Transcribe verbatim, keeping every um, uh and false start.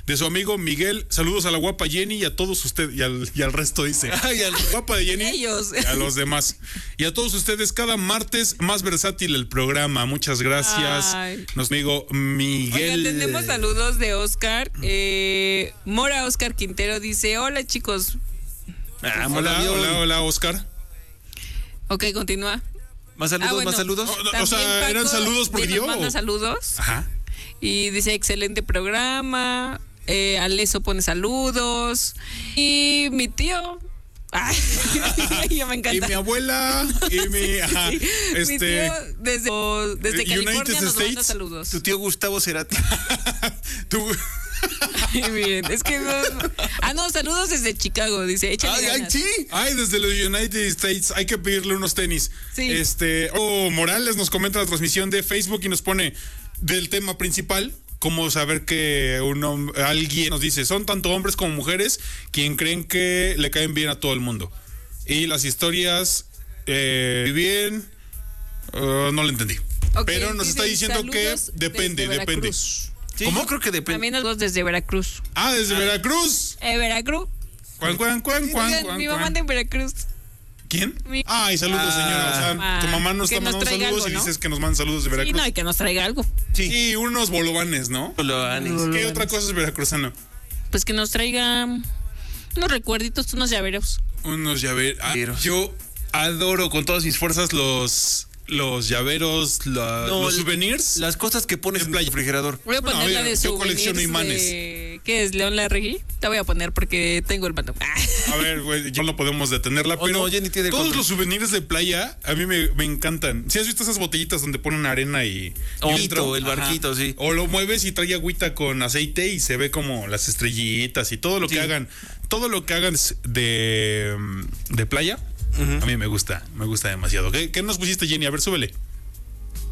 de su amigo Miguel. Saludos a la guapa Jenny y a todos ustedes, y al, y al resto dice. Y a la guapa de Jenny. Ellos. Y a los demás. Y a todos ustedes, cada martes más versátil el programa. Muchas gracias. Ay. Nos amigo Miguel. Oigan, tenemos saludos de Oscar. Eh, Mora Oscar Quintero dice: hola chicos. Ah, hola, hola, hola, Oscar. Ok, continúa. ¿Más saludos, Ah, bueno. más saludos? No, no, o sea, ¿eran saludos porque yo? Manda saludos. Ajá. Y dice: excelente programa. Eh, Aleso pone saludos. Y mi tío. Ay, yo me encanta. Y mi abuela. Y mi. Ajá, Sí, este. mi tío desde, desde United California nos manda States. saludos. Tu tío Gustavo Cerati. Tú. Muy bien, es que no, ah no, saludos desde Chicago, dice, échale Ay, ay, ganas. sí. Ay, desde los United States. Hay que pedirle unos tenis. Sí. Este. Oh, Morales nos comenta la transmisión de Facebook y nos pone del tema principal. Cómo saber que un hom- alguien nos dice, son tanto hombres como mujeres quien creen que le caen bien a todo el mundo. Y las historias, eh, bien, uh, no lo entendí. Ok, Pero nos está dice, diciendo que saludos depende, desde depende. Veracruz. Sí, ¿Cómo? yo creo que depende. También saludos desde Veracruz. Ah, desde Veracruz. Eh, Veracruz. Cuan, cuan, cuan, cuan, Oigan, cuan, mi cuan. mamá anda en Veracruz. ¿Quién? Mi- Ay, saludos, Ah. señora. O sea, Ah, tu mamá nos que está nos mandando traiga saludos algo, y ¿no? dices que nos mandan saludos de Sí, Veracruz. no, y que nos traiga algo. Sí. Y unos bolovanes, ¿no? Lo anis. ¿Qué otra cosa es veracruzano? Pues que nos traiga unos recuerditos, unos llaveros. Unos llaveros. Ah, Llaveros. yo adoro con todas mis fuerzas los, los llaveros, la- No, los l- souvenirs. Las cosas que pones De en playa. el refrigerador. Voy a No, poner la yo- de yo colecciono souvenirs imanes. de- ¿Qué es? ¿León Larregui? Te voy a poner porque tengo el mando. A ver, güey, yo no podemos detenerla, Oh, pero no, Jenny tiene todos control. los souvenirs de playa a mí me, me encantan. ¿Sí has visto esas botellitas donde ponen arena y, y Ojito, dentro? el barquito, sí. O lo mueves y trae agüita con aceite y se ve como las estrellitas y todo lo Sí. que hagan. Todo lo que hagan de, de playa, a mí me gusta, me gusta demasiado. ¿Qué, qué nos pusiste, Jenny? A ver, súbele.